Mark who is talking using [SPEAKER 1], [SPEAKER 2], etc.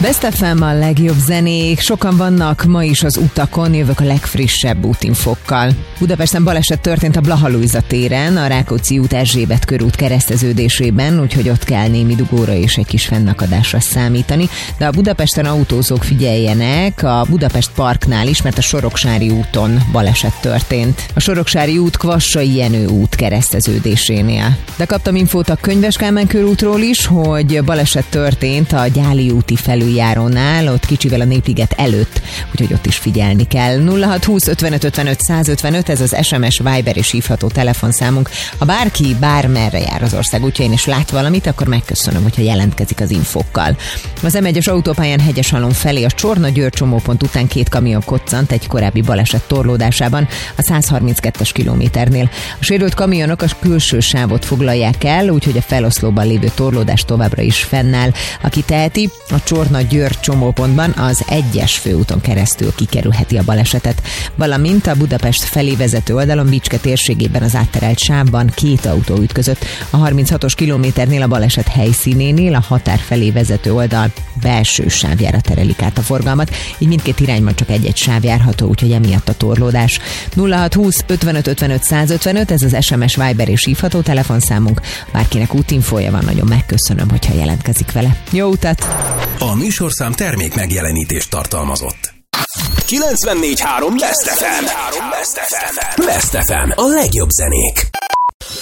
[SPEAKER 1] Best FM a legjobb zenék, sokan vannak ma is az utakon, jövök a legfrissebb útinfokkal. Budapesten baleset történt a Blaha Lujza téren, a Rákóczi út Erzsébet körút kereszteződésében, úgyhogy ott kell némi dugóra és egy kis fennakadásra számítani, de a Budapesten autózók figyeljenek a Budapest Parknál is, mert a Soroksári úton baleset történt. A Soroksári út Kvassai Jenő út kereszteződésénél. De kaptam infót a Könyves Kálmán körútról is, hogy baleset történt a Gyáli úti felüljárónál, ott kicsivel a Népliget előtt, úgyhogy ott is figyelni kell. 0620 55 55 155, ez az SMS, Viber és hívható telefonszámunk. Ha bárki bármerre jár az ország útjain és lát valamit, akkor megköszönöm, hogyha jelentkezik az infókkal. Az M1-es autópályán Hegyeshalom felé a Csorna-Győr csomópont után 2 kamion koccant egy korábbi baleset torlódásában a 132-es kilométernél. A sérült kamionok a külső sávot foglalják el, úgyhogy a feloszlóban lévő torlódás továbbra is fennáll. Aki teheti, a Csorna-Győr csomópontban az 1-es főúton keresztül kikerülheti a balesetet, valamint a Budapest felé vezető oldalon Bicske térségében az átterelt sávban 2 autó ütközött. A 36-os kilométernél a baleset helyszínénél a határ felé vezető oldal belső sávjára terelik át a forgalmat, így mindkét irányban csak egy-egy sáv járható, úgyhogy emiatt a torlódás. 0620 55 55 155, ez az SMS, Viber és hívható telefonszámunk. Bárkinek útinfója van, nagyon megköszönöm, hogyha jelentkezik vele. Jó utat!
[SPEAKER 2] A műsorszám termék megjelenítést tartalmazott. 94.3 Best FM. Best FM. A legjobb zenék.